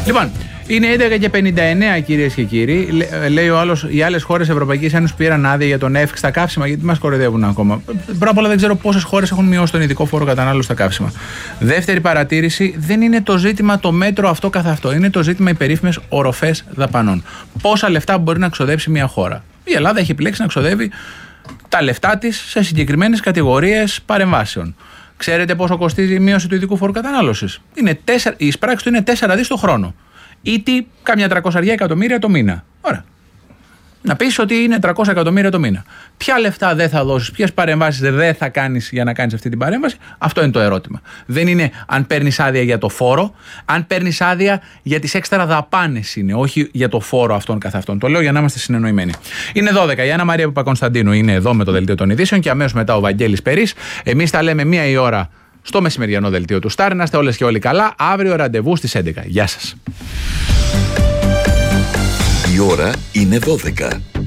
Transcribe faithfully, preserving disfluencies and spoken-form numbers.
Λοιπόν, είναι έντεκα και πενήντα εννέα, κυρίες και κύριοι. Λέει ο άλλος, οι άλλες χώρες Ευρωπαϊκής Ένωσης πήραν άδεια για τον ΕΦΚ στα καύσιμα, γιατί μας κοροϊδεύουν ακόμα. Πρώτα απ' όλα, δεν ξέρω πόσες χώρες έχουν μειώσει τον ειδικό φόρο κατανάλωση στα καύσιμα. Δεύτερη παρατήρηση, δεν είναι το ζήτημα το μέτρο αυτό καθ' αυτό. Είναι το ζήτημα οι περίφημες οροφές δαπανών. Πόσα λεφτά μπορεί να ξοδέψει μια χώρα. Η Ελλάδα έχει επιλέξει να ξοδεύει τα λεφτά της σε συγκεκριμένες κατηγορίες παρεμβάσεων. Ξέρετε πόσο κοστίζει η μείωση του ειδικού φόρου κατανάλωσης? Είναι τέσσερα, η εισπράξη του είναι τέσσερα δις το χρόνο. Ή τι, κάμια τριακόσια εκατομμύρια το μήνα. Ωραία. Να πεις ότι είναι τριακόσια εκατομμύρια το μήνα. Ποια λεφτά δεν θα δώσεις, ποιες παρεμβάσεις δεν θα κάνεις για να κάνεις αυτή την παρέμβαση? Αυτό είναι το ερώτημα. Δεν είναι αν παίρνεις άδεια για το φόρο, αν παίρνεις άδεια για τις έξτρα δαπάνες είναι, όχι για το φόρο αυτόν καθ' αυτόν. Το λέω για να είμαστε συνεννοημένοι. Είναι δώδεκα. Η Άννα Μαρία Παπακονσταντίνου είναι εδώ με το δελτίο των ειδήσεων και αμέσως μετά ο Βαγγέλης Περής. Εμείς τα λέμε μία η ώρα στο μεσημεριανό δελτίο του Σταρ. Να είστε όλες και όλοι καλά. Αύριο ραντεβού στις έντεκα. Γεια σας. Η ώρα είναι δώδεκα.